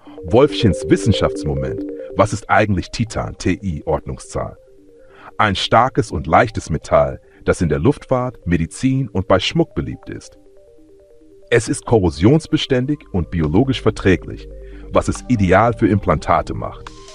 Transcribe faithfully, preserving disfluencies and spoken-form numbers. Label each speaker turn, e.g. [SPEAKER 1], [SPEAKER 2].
[SPEAKER 1] Wolfchens Wissenschaftsmoment. Was ist eigentlich Titan, T I, Ordnungszahl? Ein starkes und leichtes Metall, das in der Luftfahrt, Medizin und bei Schmuck beliebt ist. Es ist korrosionsbeständig und biologisch verträglich, was es ideal für Implantate macht.